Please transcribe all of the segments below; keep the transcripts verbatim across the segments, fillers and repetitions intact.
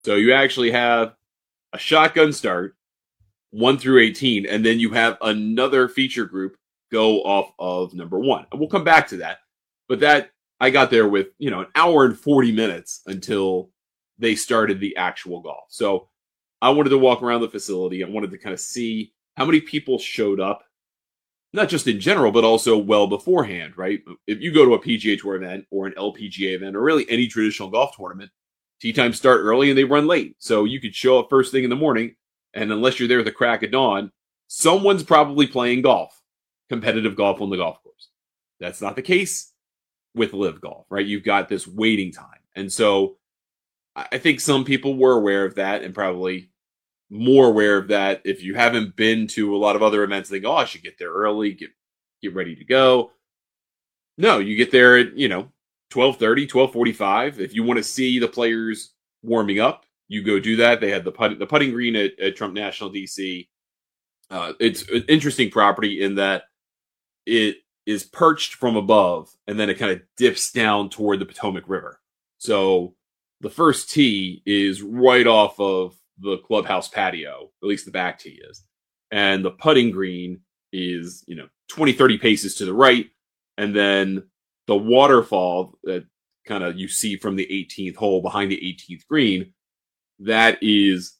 So you actually have a shotgun start, one through eighteen, and then you have another feature group go off of number one. And we'll come back to that. But that I got there with, you know, an hour and forty minutes until they started the actual golf. So I wanted to walk around the facility. I wanted to kind of see how many people showed up, not just in general, but also well beforehand, right? If you go to a P G A Tour event or an L P G A event or really any traditional golf tournament, tee times start early and they run late. So you could show up first thing in the morning, and unless you're there at the crack of dawn, someone's probably playing golf, competitive golf on the golf course. That's not the case with Live Golf, right? You've got this waiting time. And so I think some people were aware of that, and probably more aware of that if you haven't been to a lot of other events. They go, oh, I should get there early, get get ready to go. No, you get there at, you know, twelve thirty, twelve forty-five. If you want to see the players warming up, you go do that. They had the, put- the putting green at, at Trump National D C. Uh, it's an interesting property in that it is perched from above, and then it kind of dips down toward the Potomac River. So the first tee is right off of the clubhouse patio, at least the back tee is. And the putting green is, you know, twenty, thirty paces to the right. And then the waterfall that kind of you see from the eighteenth hole behind the eighteenth green, that is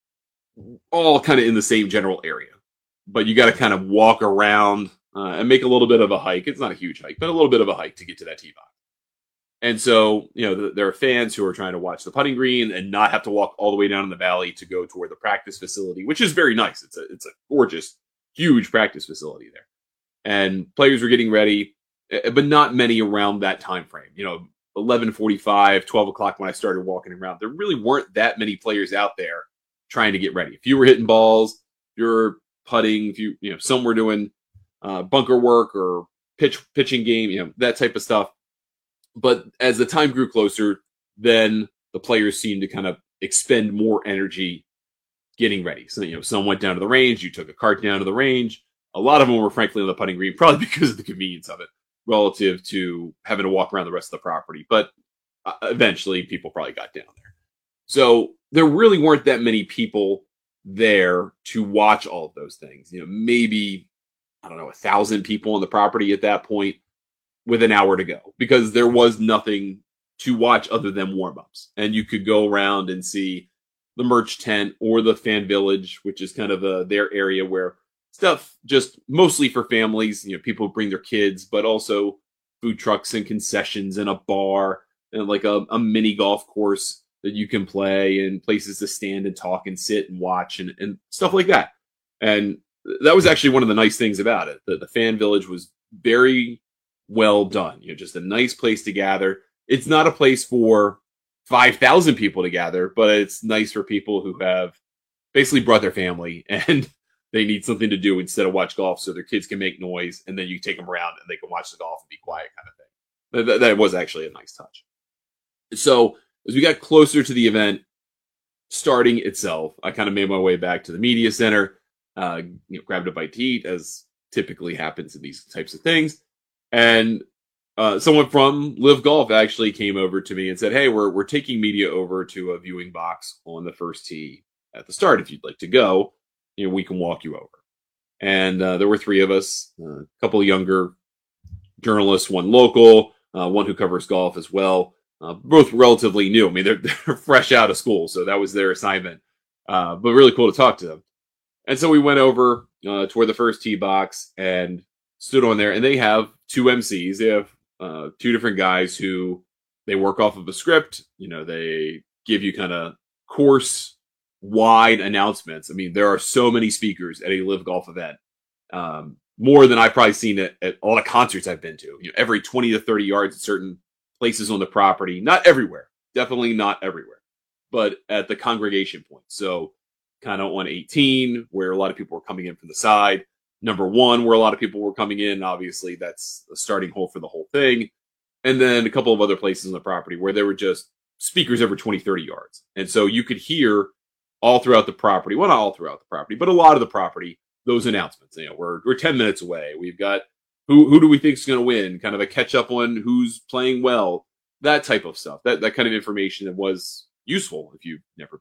all kind of in the same general area. But you got to kind of walk around uh, and make a little bit of a hike. It's not a huge hike, but a little bit of a hike to get to that tee box. And so, you know, th- there are fans who are trying to watch the putting green and not have to walk all the way down in the valley to go toward the practice facility, which is very nice. It's a it's a gorgeous, huge practice facility there. And players were getting ready, but not many around that time frame. You know, eleven forty-five, twelve o'clock when I started walking around, there really weren't that many players out there trying to get ready. If you were hitting balls, you're putting, if you, you know, some were doing uh, bunker work or pitch pitching game, you know, that type of stuff. But as the time grew closer, then the players seemed to kind of expend more energy getting ready. So, you know, some went down to the range. You took a cart down to the range. A lot of them were, frankly, on the putting green, probably because of the convenience of it relative to having to walk around the rest of the property. But uh, eventually, people probably got down there. So there really weren't that many people there to watch all of those things. You know, maybe, I don't know, a thousand people on the property at that point, with an hour to go, because there was nothing to watch other than warm-ups. And you could go around and see the merch tent or the fan village, which is kind of a, their area where stuff just mostly for families, you know, people bring their kids, but also food trucks and concessions and a bar and like a, a mini golf course that you can play and places to stand and talk and sit and watch and, and stuff like that. And that was actually one of the nice things about it. The, the fan village was very well done. You know, just a nice place to gather. It's not a place for five thousand people to gather, but it's nice for people who have basically brought their family and they need something to do instead of watch golf, so their kids can make noise, and then you take them around and they can watch the golf and be quiet, kind of thing. That, that was actually a nice touch. So as we got closer to the event starting itself, I kind of made my way back to the media center, uh, you know, grabbed a bite to eat, as typically happens in these types of things. And uh, someone from Live Golf actually came over to me and said, hey, we're we're taking media over to a viewing box on the first tee at the start. If you'd like to go, you know, we can walk you over. And uh, there were three of us, uh, a couple of younger journalists, one local, uh, one who covers golf as well, uh, both relatively new. I mean, they're, they're fresh out of school, so that was their assignment. Uh, but really cool to talk to them. And so we went over uh, toward the first tee box and stood on there, and they have two M Cs. They have uh, two different guys who they work off of a script. You know, they give you kind of course wide announcements. I mean, there are so many speakers at a Live Golf event, um, more than I've probably seen at, at all the concerts I've been to. You know, every twenty to thirty yards at certain places on the property, not everywhere, definitely not everywhere, but at the congregation point. So kind of on eighteen, where a lot of people were coming in from the side. Number one, where a lot of people were coming in. Obviously, that's the starting hole for the whole thing. And then a couple of other places on the property where there were just speakers every twenty, thirty yards. And so you could hear all throughout the property, well, not all throughout the property, but a lot of the property, those announcements. You know, we're we're ten minutes away. We've got who who do we think is going to win? Kind of a catch up on who's playing well, that type of stuff. That that kind of information that was useful if you've never